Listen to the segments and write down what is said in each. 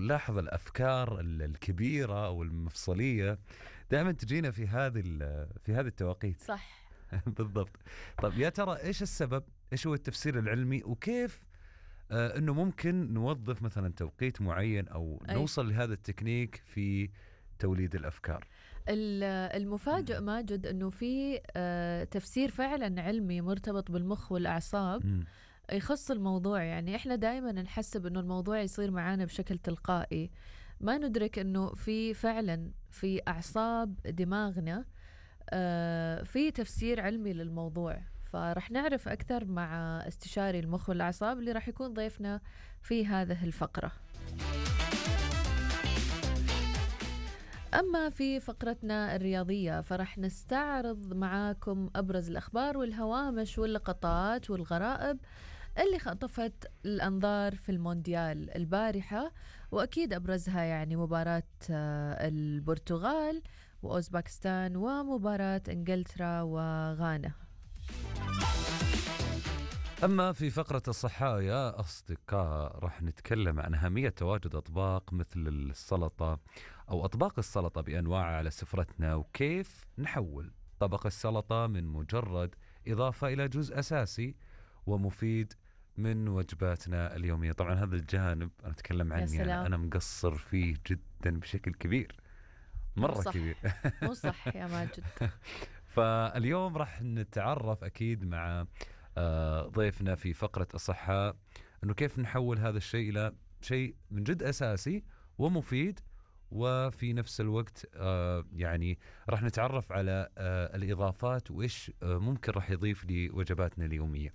نلاحظ الأفكار الكبيرة أو المفصلية دائما تجينا في هذه التوقيت. صح. بالضبط. طيب يا ترى إيش السبب؟ إيش هو التفسير العلمي؟ وكيف أنه ممكن نوظف مثلا توقيت معين أو نوصل لهذا التكنيك في توليد الأفكار؟ المفاجئ ماجد أنه في تفسير فعلا علمي مرتبط بالمخ والأعصاب يخص الموضوع. يعني إحنا دائما نحسب أنه الموضوع يصير معانا بشكل تلقائي، ما ندرك أنه في فعلا في أعصاب دماغنا في تفسير علمي للموضوع. فرح نعرف أكثر مع استشاري المخ والأعصاب اللي رح يكون ضيفنا في هذه الفقرة. أما في فقرتنا الرياضية فرح نستعرض معاكم أبرز الأخبار والهوامش واللقطات والغرائب اللي خطفت الأنظار في المونديال البارحة، وأكيد أبرزها يعني مباراة البرتغال وأوزباكستان ومباراة إنجلترا وغانا. أما في فقرة الصحايا أصدقاء راح نتكلم عن أهمية تواجد أطباق مثل السلطة أو أطباق السلطة بأنواعها على سفرتنا، وكيف نحول طبق السلطة من مجرد إضافة إلى جزء أساسي ومفيد من وجباتنا اليومية. طبعا هذا الجانب أنا أتكلم عني أنا مقصر فيه جدا بشكل كبير، مرة كبير. مو صح يا ماجد. فاليوم راح نتعرف أكيد مع ضيفنا في فقرة الصحة أنه كيف نحول هذا الشيء إلى شيء من جد أساسي ومفيد، وفي نفس الوقت يعني راح نتعرف على الإضافات وإيش ممكن راح يضيف لوجباتنا اليومية.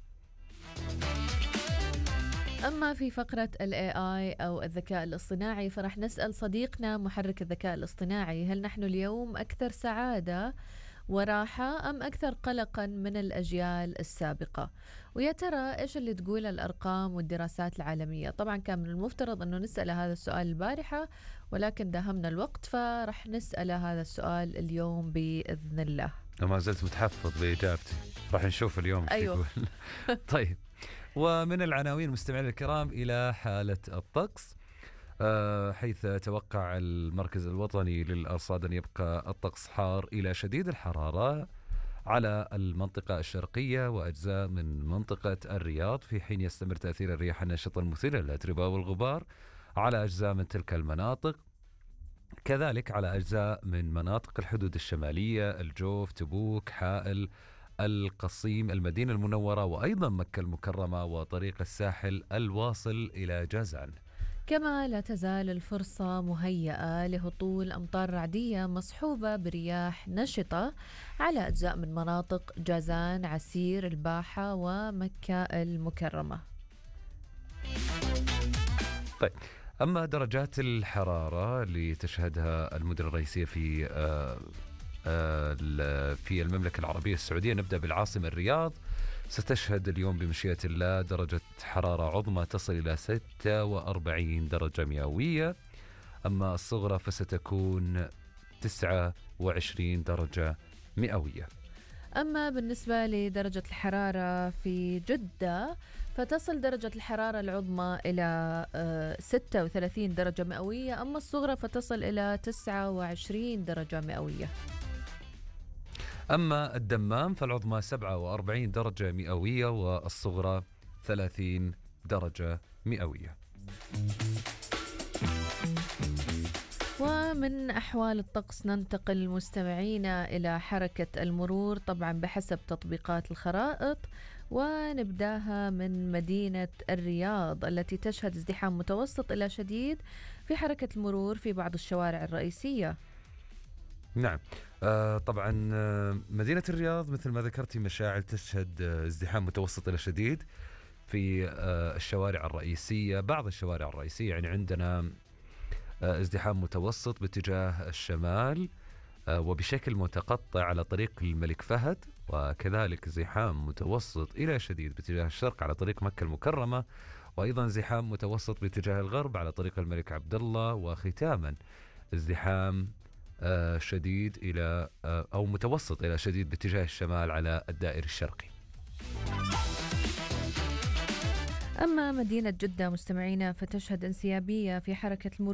أما في فقرة ال AI أو الذكاء الاصطناعي فرح نسأل صديقنا محرك الذكاء الاصطناعي: هل نحن اليوم أكثر سعادة وراحة أم أكثر قلقاً من الأجيال السابقة؟ ويا ترى إيش اللي تقول الأرقام والدراسات العالمية؟ طبعاً كان من المفترض أنه نسأل هذا السؤال البارحة، ولكن داهمنا الوقت فرح نسأل هذا السؤال اليوم بإذن الله. ما زلت متحفظ بإجابتي، راح نشوف اليوم. أيوه. طيب، ومن العناوين مستمعينا الكرام إلى حالة الطقس، حيث توقع المركز الوطني للأرصاد أن يبقى الطقس حار إلى شديد الحرارة على المنطقة الشرقية وأجزاء من منطقة الرياض، في حين يستمر تأثير الرياح النشطة المثيرة للأتربة والغبار على أجزاء من تلك المناطق، كذلك على أجزاء من مناطق الحدود الشمالية، الجوف، تبوك، حائل، القصيم، المدينة المنورة، وأيضا مكة المكرمة وطريق الساحل الواصل إلى جازان. كما لا تزال الفرصة مهيئة لهطول أمطار رعدية مصحوبة برياح نشطة على أجزاء من مناطق جازان، عسير، الباحة ومكة المكرمة. طيب، أما درجات الحرارة اللي تشهدها المدن الرئيسية في المملكة العربية السعودية، نبدأ بالعاصمة الرياض. ستشهد اليوم بمشيئة الله درجة حرارة عظمى تصل إلى 46 درجة مئوية، أما الصغرى فستكون 29 درجة مئوية. أما بالنسبة لدرجة الحرارة في جدة فتصل درجة الحرارة العظمى إلى 36 درجة مئوية، أما الصغرى فتصل إلى 29 درجة مئوية. أما الدمام فالعظمى 47 درجة مئوية والصغرى 30 درجة مئوية. ومن أحوال الطقس ننتقل مستمعينا إلى حركة المرور، طبعا بحسب تطبيقات الخرائط، ونبداها من مدينة الرياض التي تشهد ازدحام متوسط إلى شديد في حركة المرور في بعض الشوارع الرئيسية. نعم، طبعا مدينة الرياض مثل ما ذكرتي مشاعل تشهد ازدحام متوسط إلى شديد في الشوارع الرئيسية، بعض الشوارع الرئيسية. يعني عندنا ازدحام متوسط باتجاه الشمال وبشكل متقطع على طريق الملك فهد، وكذلك ازدحام متوسط إلى شديد باتجاه الشرق على طريق مكة المكرمة، وأيضا ازدحام متوسط باتجاه الغرب على طريق الملك عبد الله، وختاما ازدحام شديد إلى أو متوسط إلى شديد باتجاه الشمال على الدائري الشرقي. أما مدينة جدة مستمعينا فتشهد انسيابية في حركة المرور